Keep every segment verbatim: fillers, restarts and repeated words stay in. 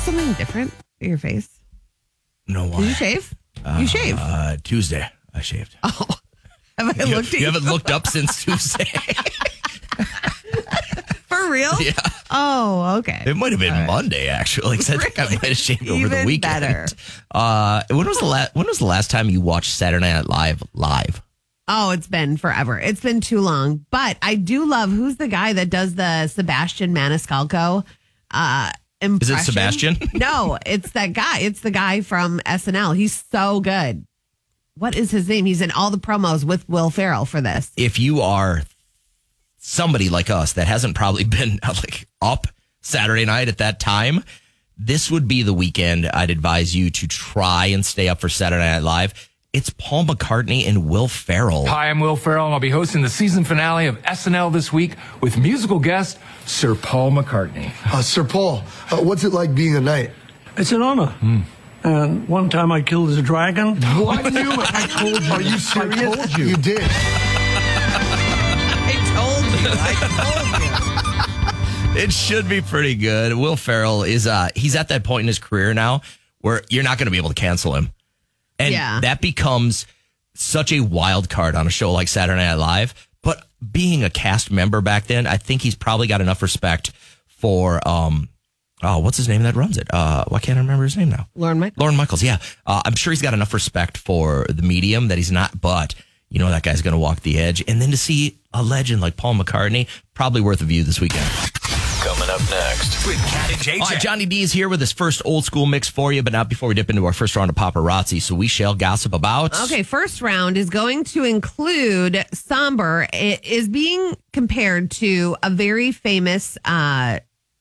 something different for your face? No why? Did you shave? Uh, you shave? Uh, Tuesday, I shaved. Oh, have I you, looked at you? you? haven't looked up since Tuesday. For real? Yeah. Oh, okay. It might have been All right. Monday, actually. Because I think I might have shaved over the Even weekend. better. Uh, when was the last? When was the last time you watched Saturday Night Live live? Oh, it's been forever. It's been too long. But I do love, who's the guy that does the Sebastian Maniscalco uh, impression? Is it Sebastian? No, it's that guy. It's the guy from S N L. He's so good. What is his name? He's in all the promos with Will Ferrell for this. If you are somebody like us that hasn't probably been like up Saturday night at that time, this would be the weekend I'd advise you to try and stay up for Saturday Night Live. It's Paul McCartney and Will Ferrell. Hi, I'm Will Ferrell, and I'll be hosting the season finale of S N L this week with musical guest Sir Paul McCartney. Uh, Sir Paul, uh, what's it like being a knight? It's an honor. Mm. And one time I killed a dragon. What? I knew it. I told you. Are you serious? I told you. You did. I told you. I told you. It should be pretty good. Will Ferrell is uh he's at that point in his career now where you're not going to be able to cancel him. And yeah. that becomes such a wild card on a show like Saturday Night Live. But being a cast member back then, I think he's probably got enough respect for, um, oh, what's his name that runs it? Uh, why can't I remember his name now? Lorne Michaels. Lorne Michaels, yeah. Uh, I'm sure he's got enough respect for the medium that he's not, but you know that guy's going to walk the edge. And then to see a legend like Paul McCartney, probably worth a view this weekend. Coming up next with Cat and J J. All right, Johnny D is here with his first old school mix for you, but not before we dip into our first round of paparazzi. So we shall gossip about. Okay, first round is going to include Somber. It is being compared to a very famous uh,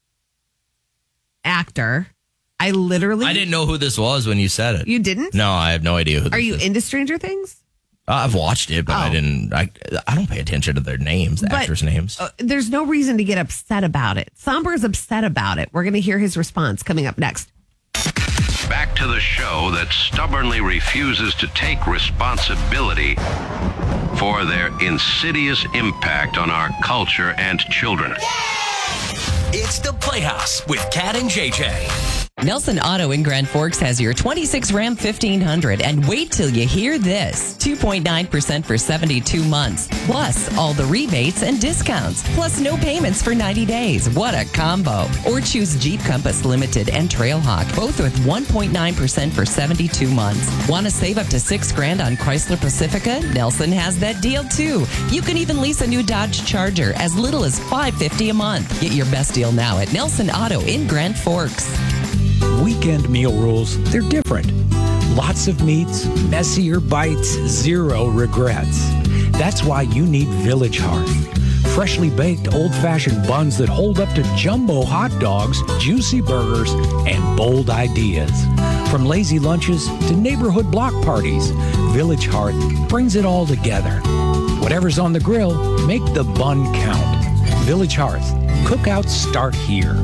actor. I literally. I didn't know who this was when you said it. You didn't? No, I have no idea who this Are you is. into Stranger Things? Uh, I've watched it, but Oh. I didn't. I I don't pay attention to their names, the But, actors' names. Uh, there's no reason to get upset about it. Somber is upset about it. We're going to hear his response coming up next. Back to the show that stubbornly refuses to take responsibility for their insidious impact on our culture and children. It's the Playhouse with Cat and J J. Nelson Auto in Grand Forks has your twenty-six Ram fifteen hundred, and wait till you hear this. two point nine percent for seventy-two months, plus all the rebates and discounts, plus no payments for ninety days. What a combo. Or choose Jeep Compass Limited and Trailhawk, both with one point nine percent for seventy-two months. Want to save up to six grand on Chrysler Pacifica? Nelson has that deal too. You can even lease a new Dodge Charger as little as five hundred fifty dollars a month. Get your best deal now at Nelson Auto in Grand Forks. Weekend meal rules, they're different. Lots of meats, messier bites, zero regrets. That's why you need Village Hearth. Freshly baked old-fashioned buns that hold up to jumbo hot dogs, juicy burgers, and bold ideas. From lazy lunches to neighborhood block parties, Village Hearth brings it all together. Whatever's on the grill, make the bun count. Village Hearth. Cookouts start here.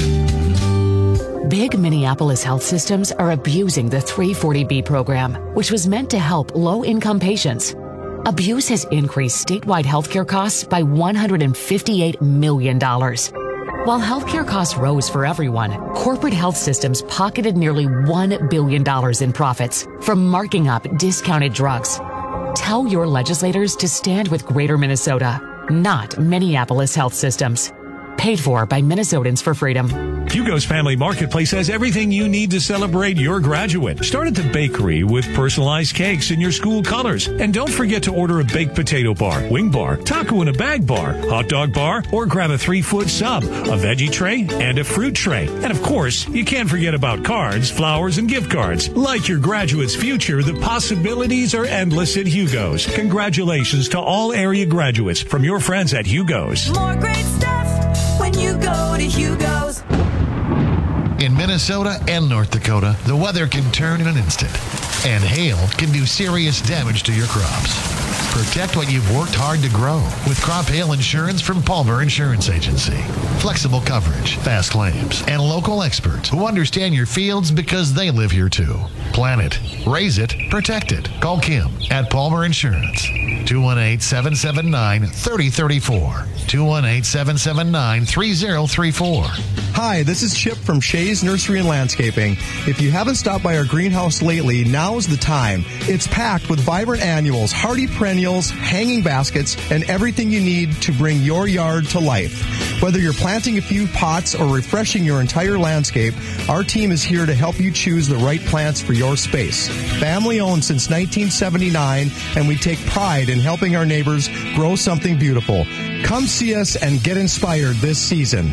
Big Minneapolis health systems are abusing the three forty B program, which was meant to help low-income patients. Abuse has increased statewide healthcare costs by one hundred fifty-eight million dollars. While healthcare costs rose for everyone, corporate health systems pocketed nearly one billion dollars in profits from marking up discounted drugs. Tell your legislators to stand with Greater Minnesota, not Minneapolis health systems. Paid for by Minnesotans for Freedom. Hugo's Family Marketplace has everything you need to celebrate your graduate. Start at the bakery with personalized cakes in your school colors. And don't forget to order a baked potato bar, wing bar, taco in a bag bar, hot dog bar, or grab a three-foot sub, a veggie tray, and a fruit tray. And of course, you can't forget about cards, flowers, and gift cards. Like your graduate's future, the possibilities are endless at Hugo's. Congratulations to all area graduates from your friends at Hugo's. More great stuff when you go to Hugo's. In Minnesota and North Dakota, the weather can turn in an instant, and hail can do serious damage to your crops. Protect what you've worked hard to grow with crop hail insurance from Palmer Insurance Agency. Flexible coverage, fast claims, and local experts who understand your fields because they live here too. Plan it, raise it, protect it. Call Kim at Palmer Insurance. two one eight, seven seven nine, three zero three four. two one eight, seven seven nine, three zero three four. Hi. Hi, this is Chip from Shays Nursery and Landscaping. If you haven't stopped by our greenhouse lately, now's the time. It's packed with vibrant annuals, hardy perennials, hanging baskets, and everything you need to bring your yard to life. Whether you're planting a few pots or refreshing your entire landscape, our team is here to help you choose the right plants for your space. Family owned since nineteen seventy-nine, and we take pride in helping our neighbors grow something beautiful. Come see us and get inspired this season.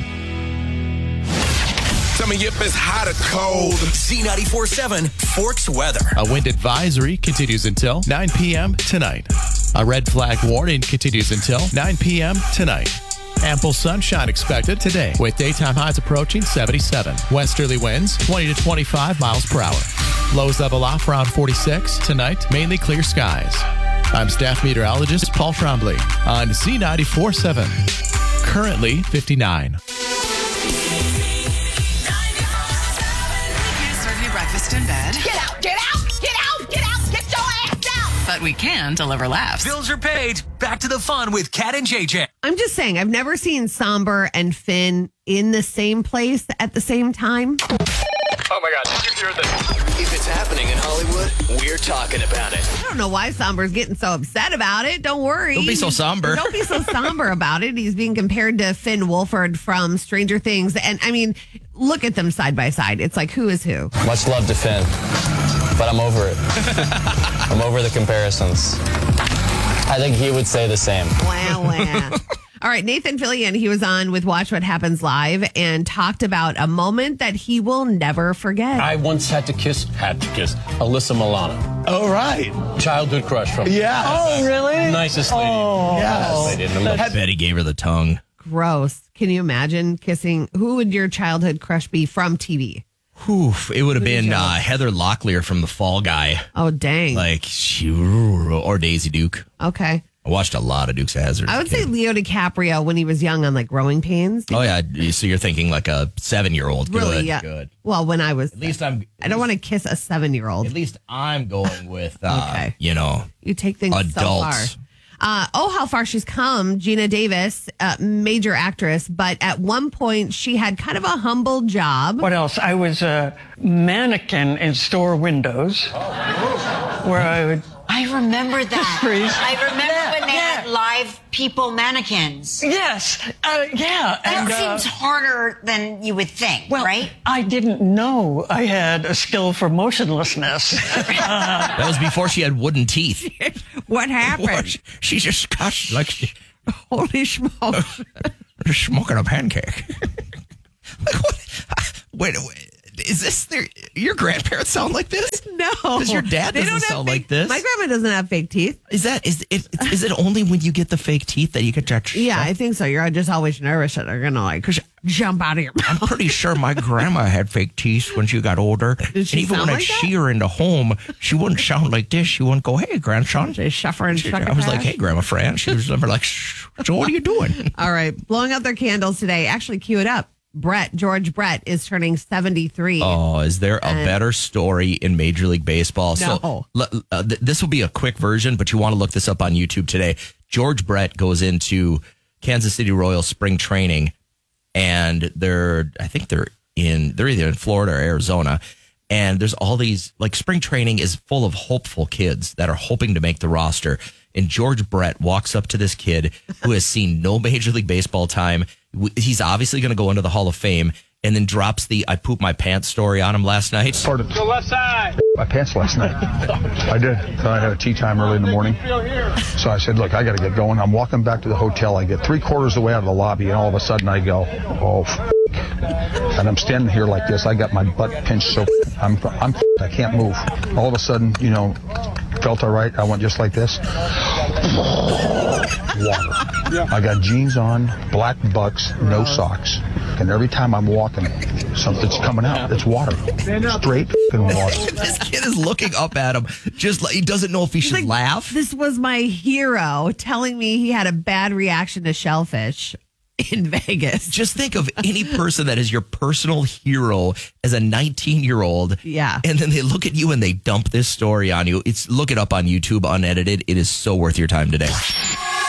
Tell me if it's hot or cold. Z ninety-four point seven Forks weather. A wind advisory continues until nine p.m. tonight. A red flag warning continues until nine p.m. tonight. Ample sunshine expected today with daytime highs approaching seventy-seven. Westerly winds twenty to twenty-five miles per hour. Lows level off around forty-six. Tonight, mainly clear skies. I'm staff meteorologist Paul Trombley on Z ninety-four point seven. Currently fifty-nine. Breakfast in bed. Get out, get out, get out, get out, get your ass out. But we can deliver laughs. Bills are paid. Back to the fun with Kat and J J. I'm just saying, I've never seen Somber and Finn in the same place at the same time. Oh my God, did you hear this? If it's happening in Hollywood, we're talking about it. I don't know why Somber's getting so upset about it. Don't worry. Don't be so somber. Don't be so somber about it. He's being compared to Finn Wolfhard from Stranger Things. And I mean, look at them side by side. It's like, who is who? Much love to Finn, but I'm over it. I'm over the comparisons. I think he would say the same. Wow, wow. All right, Nathan Fillion, he was on with Watch What Happens Live and talked about a moment that he will never forget. I once had to kiss, had to kiss Alyssa Milano. Oh, right. Childhood crush from Yeah. Oh, really? Nicest lady. Oh, Yes. Lady in the middle. I bet he gave her the tongue. Gross. Can you imagine kissing? Who would your childhood crush be from T V? Whew, it would have Who did been you uh, like? Heather Locklear from The Fall Guy. Oh, dang. Like, she, or Daisy Duke. Okay. I watched a lot of Dukes of Hazzard. I would say Leo DiCaprio when he was young on like Growing Pains. Oh, yeah. So you're thinking like a seven-year-old. Really? Good, Yeah. good. Well, when I was, At least I'm. I don't want to kiss a seven-year-old. At least I'm going with, uh, Okay. you know, You take things so far. adults. Uh, oh, how far she's come. Gina Davis, uh, major actress, but at one point she had kind of a humble job. What else? I was a mannequin in store windows where I would. I remember that. Freeze. I remember Yeah, when they yeah. had live people mannequins. Yes. Uh, yeah. That and, uh, seems harder than you would think, well, right? I didn't know I had a skill for motionlessness. Uh, That was before she had wooden teeth. What happened? She just cussed like she, Holy smokes. just smoking a pancake. Like, what? Wait, wait. Is this their, your grandparents sound like this? No. Because your dad They doesn't don't have sound fake- like this. My grandma doesn't have fake teeth. Is that is it? Is it only when you get the fake teeth that you get that? Yeah, stuff? I think so. You're just always nervous that they're going to like jump out of your I'm mouth. pretty sure my grandma had fake teeth when she got older. Did she and even sound when like I'd that? see her in the home, she wouldn't sound like this. She wouldn't go, "Hey, grandson." They suffer and She- suck I was it like, back. "Hey, Grandma Fran." She was never like, "Shh, "So what are you doing?" All right, blowing out their candles today. Actually, cue it up. Brett, George Brett is turning seventy-three. Oh, is there a And- better story in Major League Baseball? No. So l- uh, th- this will be a quick version, but you want to look this up on YouTube today. George Brett goes into Kansas City Royals spring training, and they're I think they're in they're either in Florida or Arizona. And there's all these, like, spring training is full of hopeful kids that are hoping to make the roster. And George Brett walks up to this kid who has seen no Major League Baseball time. W- He's obviously going to go into the Hall of Fame, and then drops the "I pooped my pants" story on him last night. Pardon? The left side. My pants last night. I did. So I had a tea time early in the morning. So I said, look, I got to get going. I'm walking back to the hotel. I get three quarters of the way out of the lobby, and all of a sudden I go, oh, f-. And I'm standing here like this. I got my butt pinched so I'm, I'm I can't move. All of a sudden, you know, felt all right. I went just like this. Water. I got jeans on, black bucks, no socks. And every time I'm walking, something's coming out. It's water. Straight f***ing water. This kid is looking up at him, just like he doesn't know if he should Like, laugh. This was my hero telling me he had a bad reaction to shellfish in Vegas. Just think of any person that is your personal hero as a nineteen-year-old. Yeah. And then they look at you and they dump this story on you. It's look it up on YouTube, unedited. It is so worth your time today.